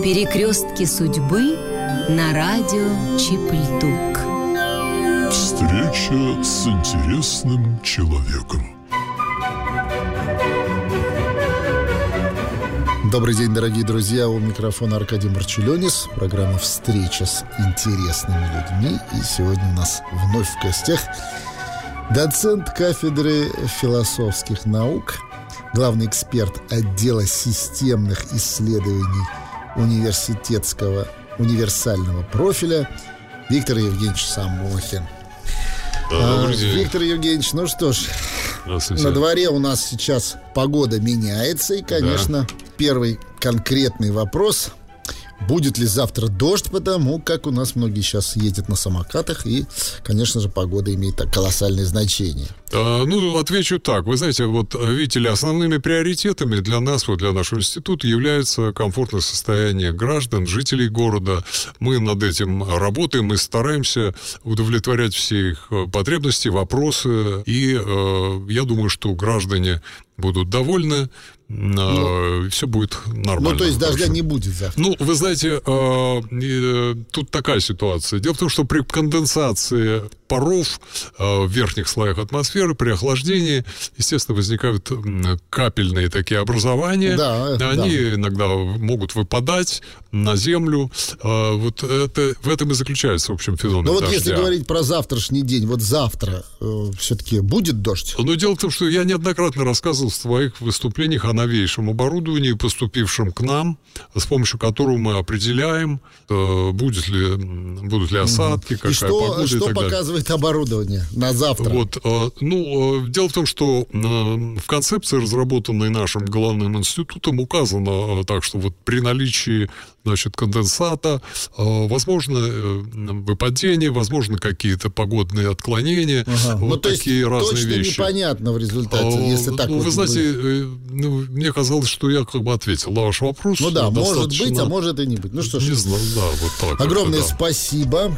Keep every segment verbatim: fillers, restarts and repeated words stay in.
Перекрестки судьбы на радио Чип-Льдук. Встреча с интересным человеком. Добрый день, дорогие друзья. У микрофона Аркадий Марчелёнис. Программа «Встреча с интересными людьми». И сегодня у нас вновь в гостях доцент кафедры философских наук, главный эксперт отдела системных исследований университетского универсального профиля Виктор Евгеньевич Самохин. Да, а, Виктор Евгеньевич, ну что ж, на дворе у нас сейчас погода меняется. И, конечно, да. первый конкретный вопрос: будет ли завтра дождь, потому как у нас многие сейчас ездят на самокатах, и, конечно же, погода имеет колоссальное значение. А, ну, отвечу так. Вы знаете, вот, видите ли, основными приоритетами для нас, вот для нашего института, является комфортное состояние граждан, жителей города. Мы над этим работаем, мы стараемся удовлетворять все их потребности, вопросы, и э, я думаю, что граждане будут довольны, ну, все будет нормально. Ну, то есть хорошо. Дождя не будет завтра. Ну, вы знаете, э, э, тут такая ситуация. Дело в том, что при конденсации паров э, в верхних слоях атмосферы, при охлаждении, естественно, возникают капельные такие образования. Да, Они да. иногда могут выпадать на землю. Э, вот это, в этом и заключается, в общем, феномен Но вот дождя. если говорить про завтрашний день, вот завтра э, все-таки будет дождь? Но дело в том, что я неоднократно рассказывал в своих выступлениях о новейшем оборудовании, поступившем к нам, с помощью которого мы определяем, будет ли, будут ли осадки, какая и что, погода что и так показывает далее. Оборудование на завтра? Вот, ну, дело в том, что в концепции, разработанной нашим главным институтом, указано так, что вот при наличии, значит, конденсата возможно выпадение, возможно какие-то погодные отклонения, ага. вот ну, то такие есть разные точно вещи. непонятно в результате, а, если так ну, вот вы знаете, будет. Ну, мне казалось, что я как бы ответил на ваш вопрос. Ну да, достаточно... может быть, а может и не быть. Ну что ж, не знаю, да, вот так. Огромное это, да. спасибо.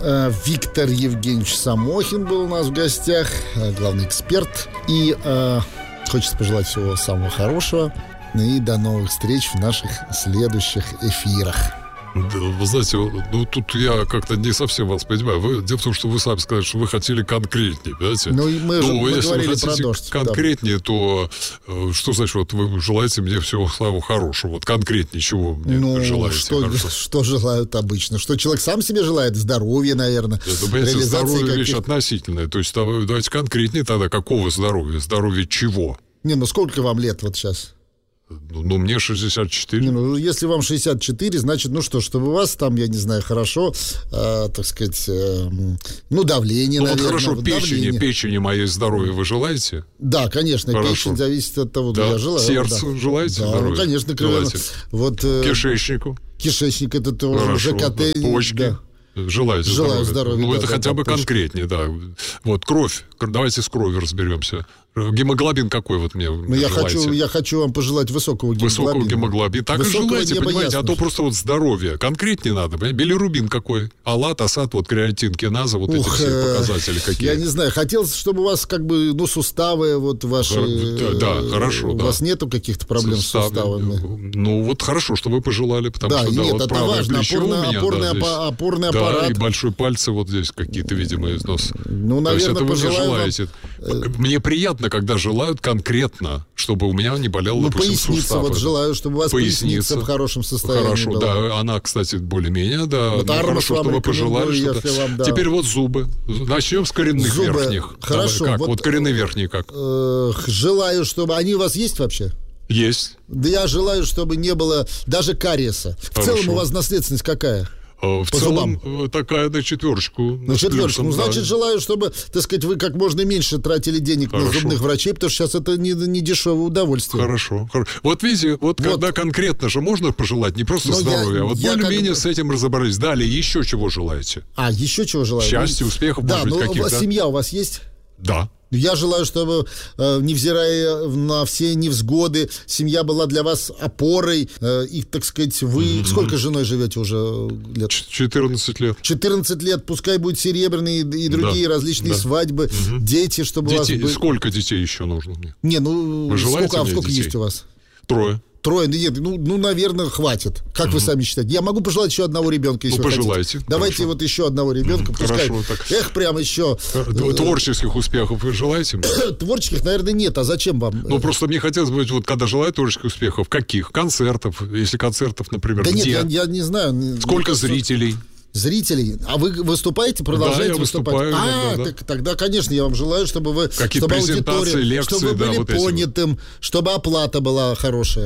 Виктор Евгеньевич Самохин был у нас в гостях, главный эксперт. И э, хочется пожелать всего самого хорошего. И до новых встреч в наших следующих эфирах. Да, вы знаете, ну тут я как-то не совсем вас понимаю. Вы, дело в том, что вы сами сказали, что вы хотели конкретнее, понимаете? Ну, мы, ну мы если говорили вы хотите про дождь, конкретнее, да. то э, что значит, вот вы желаете мне всего самого хорошего? Вот конкретнее чего мне ну, желаете? Что, что желают обычно? Что человек сам себе желает? Здоровья, наверное. Это, понимаете, здоровье вещь относительная. То есть давайте конкретнее тогда, какого здоровья? Здоровье чего? Не, ну сколько вам лет вот сейчас? Ну, ну, мне шестьдесят четыре. Не, ну, если вам шестьдесят четыре, значит, ну что, чтобы у вас там, я не знаю, хорошо, э, так сказать, э, ну, давление, ну, наверное. Хорошо, вот, печени, давление. печени моей здоровья вы желаете? Да, конечно, хорошо. Печень зависит от того, да. я желаю. Сердцу да. желаете? Да, здоровья? ну, конечно, желаете. Вот, э, кишечнику? Кишечник, это тоже хорошо. ЖКТ. Почки? Да. Желаете Желаю здоровья? здоровья. Ну, да, это да, хотя да, бы почки. конкретнее, да. Вот, кровь. Давайте с кровью разберемся. Гемоглобин какой вот мне ну, я хочу, я хочу вам пожелать высокого гемоглобина. Высокого гемоглобина. Так высокого и желайте, понимаете, ясно. А то просто вот здоровье. Конкретнее надо. Понимаете? Билирубин какой? Алат, асат, вот креатин, киназа, вот Ух, эти все показатели какие. Я не знаю. Хотелось, чтобы у вас как бы, ну, суставы вот ваши... Да, да хорошо. У да. вас нету каких-то проблем Суставы. с суставами? Ну, вот хорошо, что вы пожелали, потому да, что, да, нет, вот это правое важно. плечо опорный, у меня, опорный, да, здесь, опорный да, аппарат. и большой пальцы вот здесь какие-то, видимо, износ. Ну, наверное, то есть это вы не желаете. Вам... Мне приятно, когда желают конкретно, чтобы у меня не болело, ну, допустим, поясница суставы. вот желаю, чтобы у вас поясница, поясница в хорошем состоянии Хорошо, была. да, она, кстати, более-менее, да. Вот ну, хорошо, что вы пожелали. Что вам, да. Теперь вот зубы. Начнем с коренных зубы. верхних. Хорошо. Давай, как? Вот, вот коренные верхние как? Э, желаю, чтобы... Они у вас есть вообще? Есть. Да я желаю, чтобы не было даже кариеса. В Хорошо. целом у вас наследственность какая? В По целом зубам. такая на четверочку. На четверочку. Ну, значит, да. желаю, чтобы, так сказать, вы как можно меньше тратили денег Хорошо. на зубных врачей, потому что сейчас это не, не дешевое удовольствие. Хорошо. Хорошо. Вот видите, вот, вот когда конкретно же можно пожелать, не просто Но здоровья, я, а вот более-менее как... с этим разобрались. Далее еще чего желаете? А, еще чего желаю? Счастья, успехов, да, может быть, ну, каких-то. Семья у вас есть? Да. Я желаю, чтобы, невзирая на все невзгоды, семья была для вас опорой. И, так сказать, вы... Mm-hmm. Сколько с женой живете уже лет? четырнадцать лет. четырнадцать лет. Пускай будут серебряные и другие да. различные да. свадьбы. Mm-hmm. Дети, чтобы детей, у вас были... Сколько детей еще нужно мне? Не, ну... Вы сколько, желаете а мне сколько детей? есть у вас? Трое. Трое, нет, ну, ну, наверное, хватит. Как mm-hmm. вы сами считаете? Я могу пожелать еще одного ребенка, если ну, вы пожелайте. хотите. Давайте Хорошо. вот еще одного ребенка. Mm-hmm. Пускай. Хорошо, так. Эх, прям еще. Творческих успехов вы желаете? Творческих, наверное, нет. А зачем вам? Ну, просто мне хотелось бы, вот когда желаю творческих успехов, каких? Концертов, если концертов, например, да где? нет, я, я не знаю. Сколько зрителей? Зрителей. А вы выступаете, продолжаете да, я выступать? выступаю, а, да, да. Так, тогда, конечно, я вам желаю, чтобы вы... Какие чтобы презентации, лекции, чтобы вы да, были вот эти понятым, вот. Чтобы оплата была хорошая.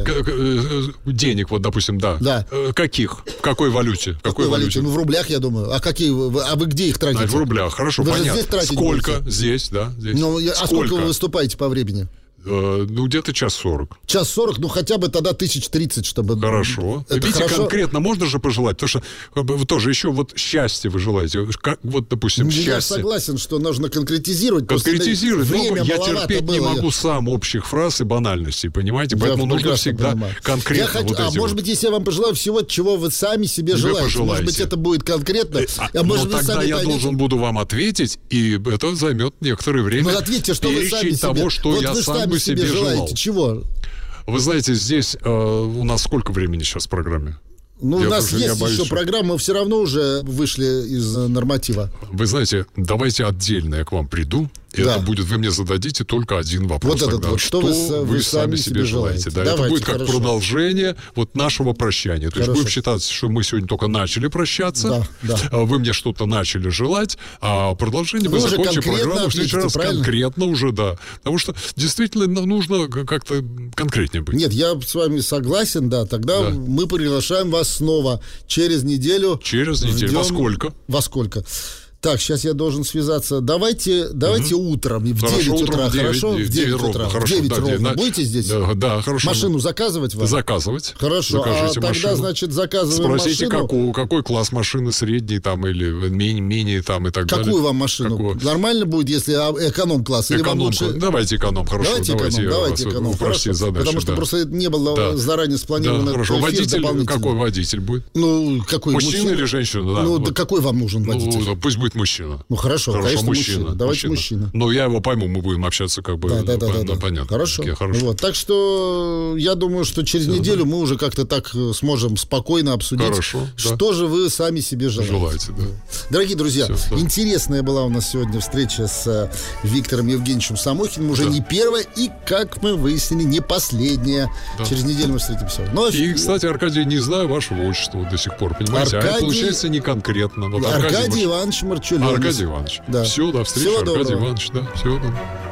Денег, вот, допустим, да. Да. Каких? В какой валюте? В какой, какой валюте? валюте? Ну, в рублях, я думаю. А какие? А вы где их тратите? А, в рублях, хорошо, вы понятно. Же здесь тратите сколько? будете? Здесь, да. Здесь. Ну, а сколько? сколько вы выступаете по времени? Ну, где-то час сорок. Час сорок, ну, хотя бы тогда тысяч тридцать, чтобы... Хорошо. Это Видите, хорошо? конкретно можно же пожелать, потому что как бы, вы тоже еще вот счастье вы желаете. Как, вот, допустим, ну, счастье. Я согласен, что нужно конкретизировать. Конкретизировать. Время я терпеть было. не могу сам общих фраз и банальностей, понимаете? Я Поэтому нужно всегда понимаю. конкретно я хочу, вот А эти может вот. быть, если я вам пожелаю всего, чего вы сами себе желаете, пожелаете. Может быть, это будет конкретно. А, а может, ну, вы тогда сами я поймете. должен буду вам ответить, и это займет некоторое время. Ну, ответьте, что вы сами себе... того, что вот я вы сам сами бы себе желаете. желал. Чего? Вы знаете, здесь э, у нас сколько времени сейчас в программе? Ну, Я у нас уже есть боюсь, еще что... программа, мы все равно уже вышли из норматива. Вы знаете, давайте отдельно я к вам приду, и да. это будет, вы мне зададите только один вопрос. Вот этот тогда. вот, что, что вы, вы вы сами себе желаете? Да, Давайте, это будет как хорошо. продолжение вот нашего прощания. То Хорошо. есть будем считать, что мы сегодня только начали прощаться, да, да. вы мне что-то начали желать, а продолжение вы мы закончим программу в следующий раз правильно? конкретно уже, да. Потому что действительно нужно как-то конкретнее быть. Нет, я с вами согласен, да. Тогда да. мы приглашаем вас снова через неделю. Через неделю. Ждем... Во сколько? Во сколько? Так, сейчас я должен связаться. Давайте, давайте угу. утром, в хорошо, девять утром утра, в девять, хорошо? В девять утра. Хорошо, в девять да, ровно. на... Будете здесь? Да, да, хорошо. Машину заказывать вам? Заказывать. Хорошо, Закажите а тогда, машину. значит, заказываем Спросите, машину. какой, какой класс машины, средний там или менее, менее там и так Какую далее. Какую вам машину? Какую? Нормально будет, если эконом-класс? Или вам лучше... Давайте эконом, хорошо. Давайте эконом, давайте, давайте эконом. Упростить задачу. Потому что да. просто не было да. заранее спланировано. Да, хорошо. Водитель, какой водитель будет? Ну, какой? Мужчина, мужчина или женщина? Да, ну, вот. да какой вам нужен водитель? Ну, пусть будет мужчина. Ну, хорошо, хорошо конечно, мужчина. мужчина. Давайте мужчина. Ну, я его пойму, мы будем общаться как бы, да, да, да, ну, да, да. понятно. Хорошо. хорошо. Вот. Так что я думаю, что через Все, неделю да. мы уже как-то так сможем спокойно обсудить, хорошо, что да. же вы сами себе желаете. Желаете, да. Дорогие друзья, Все, да. интересная была у нас сегодня встреча с Виктором Евгеньевичем Самохиным, уже да. не первая и, как мы выяснили, не последняя. Да. Через неделю мы встретимся. Но... И, кстати, Аркадий, не знаю вашего отчества вот до сих пор, понимаете? Аркадий... А это получается не конкретно. Вот Аркадий, Аркадий Иванович Марчулёнис. Аркадий Иванович. Да. Все, до встречи, Всего Аркадий доброго. Иванович. Да, всего доброго.